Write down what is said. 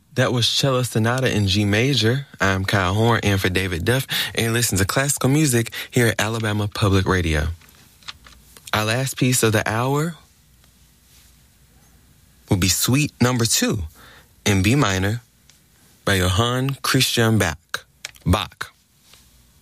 That was Cello Sonata in G Major. I'm Kyle Horn, in for David Duff, and you listen to classical music here at Alabama Public Radio. Our last piece of the hour will be Suite Number 2 in B minor by Johann Christian Bach.